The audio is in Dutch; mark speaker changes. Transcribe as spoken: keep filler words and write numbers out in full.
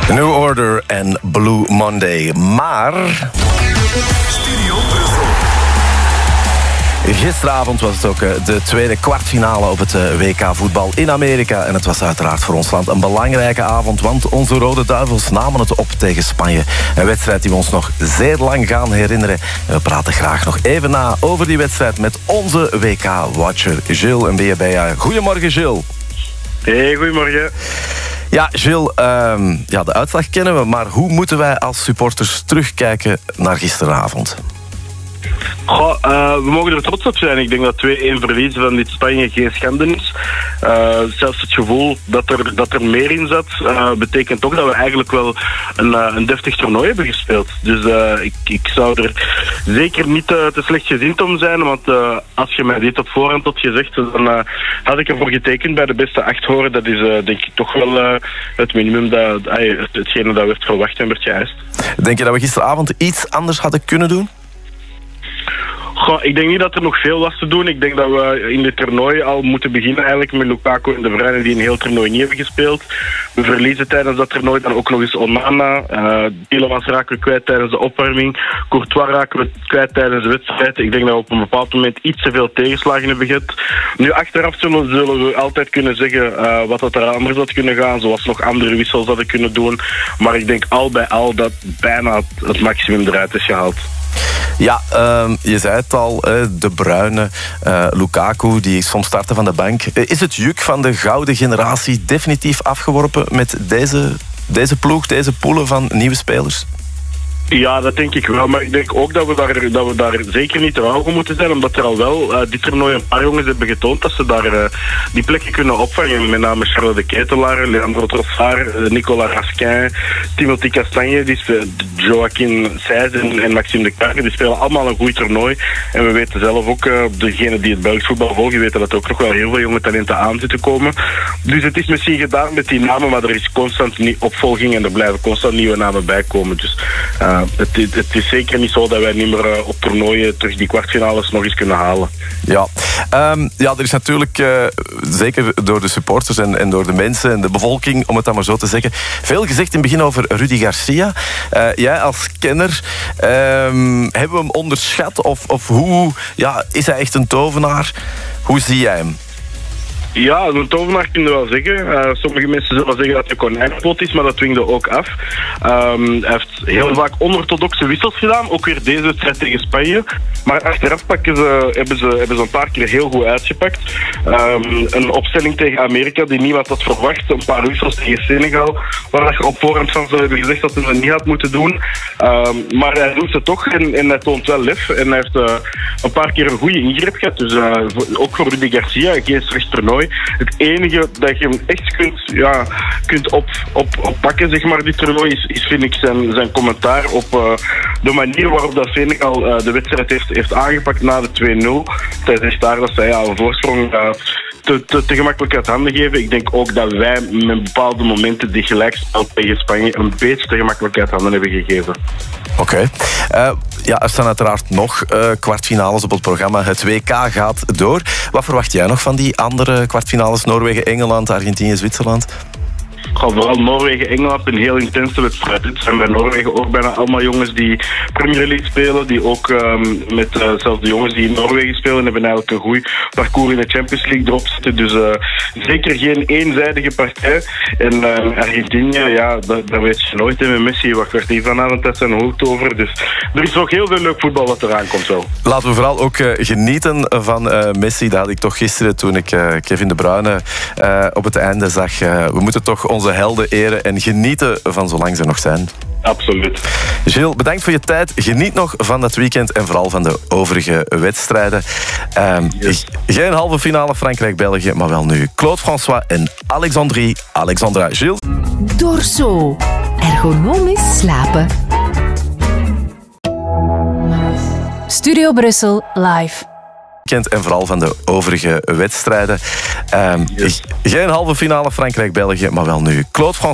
Speaker 1: New Order en Blue Monday. Maar
Speaker 2: Studio Brussel.
Speaker 1: Gisteravond was het ook de tweede kwartfinale op het W K voetbal in Amerika. En het was uiteraard voor ons land een belangrijke avond, want onze Rode Duivels namen het op tegen Spanje. Een wedstrijd die we ons nog zeer lang gaan herinneren. En we praten graag nog even na over die wedstrijd met onze W K-watcher Gilles en B B A. Goedemorgen, Gilles.
Speaker 3: Hey, goedemorgen.
Speaker 1: Ja, Gilles, uh, ja, de uitslag kennen we, maar hoe moeten wij als supporters terugkijken naar gisteravond?
Speaker 3: Goh, uh, we mogen er trots op zijn. Ik denk dat twee-één verliezen van dit Spanje geen schande is. Uh, zelfs het gevoel dat er, dat er meer in zat, uh, betekent toch dat we eigenlijk wel een, uh, een deftig toernooi hebben gespeeld. Dus uh, ik, ik zou er zeker niet uh, te slecht gezind om zijn, want uh, als je mij dit op voorhand had gezegd, dan uh, had ik ervoor getekend bij de beste acht horen. Dat is uh, denk ik toch wel uh, het minimum, dat, uh, hetgene dat werd verwacht en werd geëist.
Speaker 1: Denk je dat we gisteravond iets anders hadden kunnen doen?
Speaker 3: Goh, ik denk niet dat er nog veel was te doen. Ik denk dat we in dit toernooi al moeten beginnen eigenlijk met Lukaku en De Bruyne die een heel toernooi niet hebben gespeeld. We verliezen tijdens dat toernooi dan ook nog eens Onana. Uh, Tielemans raken we kwijt tijdens de opwarming. Courtois raken we kwijt tijdens de wedstrijd. Ik denk dat we op een bepaald moment iets te veel tegenslagen hebben gehad. Nu achteraf zullen, zullen we altijd kunnen zeggen uh, wat dat er anders had kunnen gaan. Zoals nog andere wissels hadden kunnen doen. Maar ik denk al bij al dat bijna het, het maximum eruit is gehaald.
Speaker 1: Ja, uh, je zei het al, uh, De Bruyne, uh, Lukaku, die soms starten van de bank. Uh, is het juk van de gouden generatie definitief afgeworpen met deze, deze ploeg, deze poelen van nieuwe spelers?
Speaker 3: Ja, dat denk ik wel. Maar ik denk ook dat we daar, dat we daar zeker niet te hoog moeten zijn. Omdat er al wel uh, dit toernooi een paar jongens hebben getoond dat ze daar uh, die plekken kunnen opvangen. Met name Charles de Ketelaar, Leandro Trossard, uh, Nicolas Raskin, Timothy Castagne, die Joaquin Sijs en, en Maxime de Carne. Die spelen allemaal een goed toernooi. En we weten zelf ook, uh, degenen die het Belgisch voetbal volgen, weten dat er ook nog wel heel veel jonge talenten aan zitten komen. Dus het is misschien gedaan met die namen, maar er is constant niet opvolging en er blijven constant nieuwe namen bij komen. Dus uh, Uh, het, het is zeker niet zo dat wij niet meer uh, op toernooien terug die kwartfinales nog eens kunnen halen.
Speaker 1: Ja, um, ja er is natuurlijk, uh, zeker door de supporters en, en door de mensen en de bevolking, om het dan maar zo te zeggen, veel gezegd in het begin over Rudi Garcia. Uh, jij als kenner, um, hebben we hem onderschat? Of, of hoe, ja, is hij echt een tovenaar? Hoe zie jij hem?
Speaker 3: Ja, een tovenaar kun je wel zeggen. Uh, sommige mensen zullen zeggen dat hij konijnenpoot is, maar dat dwingde ook af. Um, hij heeft heel vaak onorthodoxe wissels gedaan, ook weer deze wedstrijd tegen Spanje. Maar achteraf pakken ze, hebben, ze, hebben ze een paar keer heel goed uitgepakt. Um, een opstelling tegen Amerika die niemand had verwacht. Een paar wissels tegen Senegal, waar je op voorhand van ze hebben gezegd dat hij het niet had moeten doen. Um, maar hij doet het toch en, en hij toont wel lef. En hij heeft uh, een paar keer een goede ingreep gehad. Dus uh, ook voor Rudi Garcia, geen slecht toernooi. Het enige dat je hem echt kunt, ja, kunt op, op, oppakken, zeg maar, dit toernooi, is, is vind ik zijn, zijn commentaar op uh, de manier waarop dat Senegal uh, de wedstrijd heeft, heeft aangepakt na de twee nul. Hij zegt daar dat zij ja, een voorsprong uh, te, te, te gemakkelijk uit handen geven. Ik denk ook dat wij met bepaalde momenten die gelijkspel tegen Spanje een beetje te gemakkelijk uit handen hebben gegeven.
Speaker 1: Oké. Okay. Uh, ja, er staan uiteraard nog uh, kwartfinales op het programma. Het W K gaat door. Wat verwacht jij nog van die andere kwartfinales? Noorwegen, Engeland, Argentinië, Zwitserland?
Speaker 3: Goh, vooral Noorwegen-Engeland een heel intense wedstrijd. Het zijn bij Noorwegen ook bijna allemaal jongens die Premier League spelen, die ook um, met uh, zelfs de jongens die in Noorwegen spelen, hebben eigenlijk een goed parcours in de Champions League erop zitten. Dus uh, zeker geen eenzijdige partij. En uh, Argentinië, ja, dat, dat weet je nooit. Met Messi, wat werd hij vanavond uit zijn hoofd over. Dus er is ook heel veel leuk voetbal wat eraan komt wel.
Speaker 1: Laten we vooral ook uh, genieten van uh, Messi. Dat had ik toch gisteren toen ik uh, Kevin De Bruyne uh, op het einde zag. Uh, we moeten toch onze helden eren en genieten van zolang ze nog zijn.
Speaker 3: Absoluut.
Speaker 1: Gilles, bedankt voor je tijd. Geniet nog van dat weekend en vooral van de overige wedstrijden. Um, yes. Geen halve finale Frankrijk-België, maar wel nu Claude François en Alexandrie Alexandra. Gilles?
Speaker 4: Dorso. Ergonomisch slapen. Studio Brussel live.
Speaker 1: En vooral van de overige wedstrijden. Um, yes. Geen halve finale Frankrijk-België, maar wel nu Claude François.